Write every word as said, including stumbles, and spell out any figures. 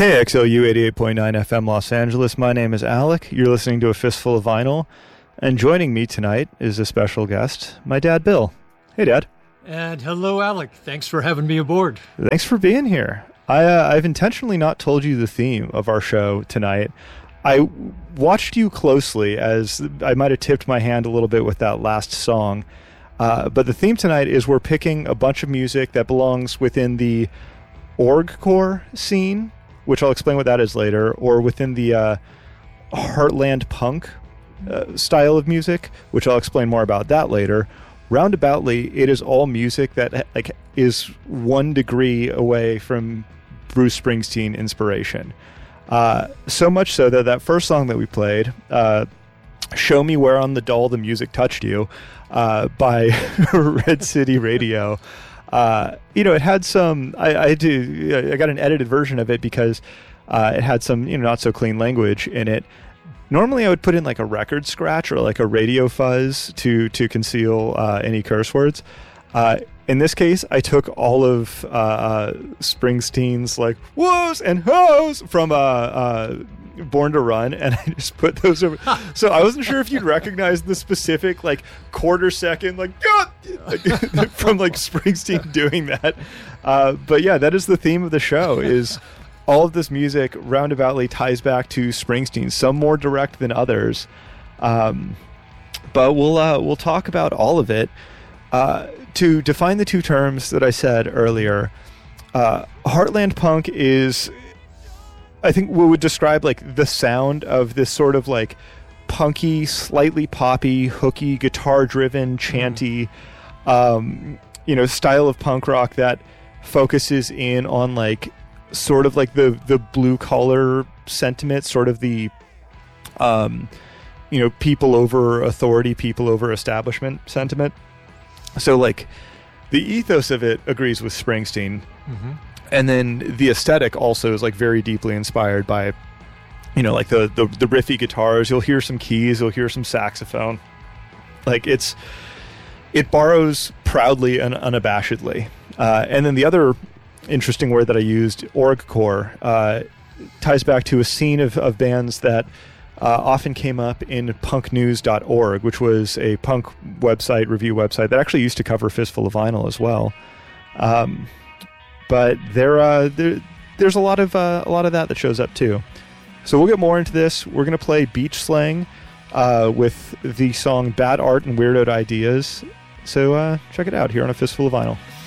K X L U eighty-eight point nine F M Los Angeles. My name is Alec. You're listening to A Fistful of Vinyl. And joining me tonight is a special guest, my dad, Bill. Hey, Dad. And hello, Alec. Thanks for having me aboard. Thanks for being here. I, uh, I've intentionally not told you the theme of our show tonight. I watched you closely as I might have tipped my hand a little bit with that last song. Uh, but the theme tonight is we're picking a bunch of music that belongs within the orgcore scene, which I'll explain what that is later, or within the uh, heartland punk uh, style of music, which I'll explain more about that later. Roundaboutly, it is all music that like is one degree away from Bruce Springsteen inspiration. Uh, so much so that that first song that we played, uh, Show Me Where on the Doll the Music Touched You, uh, by Red City Radio, uh, you know, it had some, I, I do, I got an edited version of it because uh, it had some, you know, not so clean language in it. Normally I would put in like a record scratch or like a radio fuzz to, to conceal uh, any curse words. Uh, in this case, I took all of uh, uh, Springsteen's like whoas and hoes from uh, uh, Born to Run, and I just put those over. So I wasn't sure if you'd recognize the specific like quarter second like, like from like Springsteen doing that. Uh, but yeah, that is the theme of the show. Is all of this music roundaboutly ties back to Springsteen, some more direct than others. Um, but we'll uh, we'll talk about all of it. Uh, to define the two terms that I said earlier, uh, Heartland Punk is, I think, we would describe like the sound of this sort of like punky, slightly poppy, hooky, guitar-driven, chanty, um, you know, style of punk rock that focuses in on like sort of like the the blue collar sentiment, sort of the, um, you know, people over authority, people over establishment sentiment. So, like, the ethos of it agrees with Springsteen. Mm-hmm. And then the aesthetic also is, like, very deeply inspired by, you know, like, the, the, the riffy guitars. You'll hear some keys. You'll hear some saxophone. Like, it's... It borrows proudly and unabashedly. Uh, and then the other interesting word that I used, orgcore, uh, ties back to a scene of, of bands that... Uh, often came up in punk news dot org, which was a punk website, review website that actually used to cover Fistful of Vinyl as well. Um, but there, uh, there, there's a lot of uh, a lot of that that shows up too. So we'll get more into this. We're going to play Beach Slang uh, with the song Bad Art and Weirdoed Ideas. So uh, check it out here on A Fistful of Vinyl.